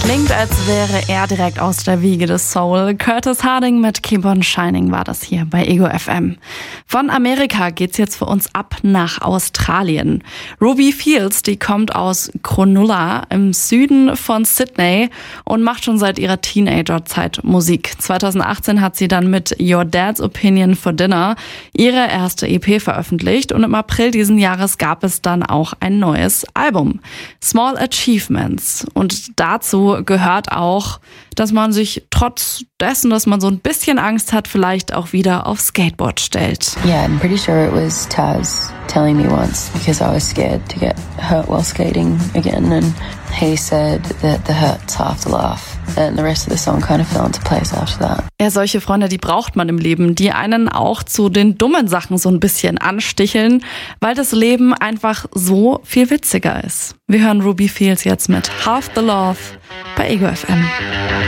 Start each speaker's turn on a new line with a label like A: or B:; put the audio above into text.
A: Klingt, als wäre er direkt aus der Wiege des Soul. Curtis Harding mit Keep on Shining war das hier bei Ego FM. Von Amerika geht's jetzt für uns ab nach Australien. Ruby Fields, die kommt aus Cronulla im Süden von Sydney und macht schon seit ihrer Teenagerzeit Musik. 2018 hat sie dann mit Your Dad's Opinion for Dinner ihre erste EP veröffentlicht und im April diesen Jahres gab es dann auch ein neues Album, Small Achievements. Und dazu gehört auch, dass man sich trotz dessen, dass man so ein bisschen Angst hat, vielleicht auch wieder aufs Skateboard stellt.
B: Yeah, I'm pretty sure it was Taz telling me once because I was scared to get hurt while skating again, and he said that the hurt's half the laugh. And the rest of the song kind of fell into place after that.
A: Ja, solche Freunde, die braucht man im Leben, die einen auch zu den dummen Sachen so ein bisschen ansticheln, weil das Leben einfach so viel witziger ist. Wir hören Ruby Fields jetzt mit Half the Love bei Ego FM.